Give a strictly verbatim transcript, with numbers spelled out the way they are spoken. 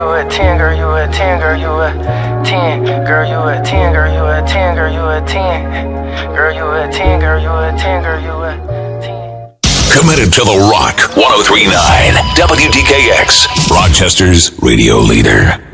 You a ten, girl, you a ten, girl, you a ten. Girl, you a ten, girl, you a ten, girl, you a ten. Girl, you a ten, girl, you a ten, girl, you a ten. Committed to the Rock, one oh three point nine W D K X, Rochester's radio leader.